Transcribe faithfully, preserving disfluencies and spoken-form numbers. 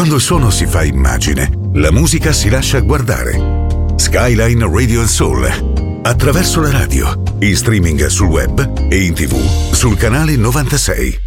Quando il suono si fa immagine, la musica si lascia guardare. Skyline Radio and Soul, attraverso la radio, in streaming sul web e in tv sul canale novantasei.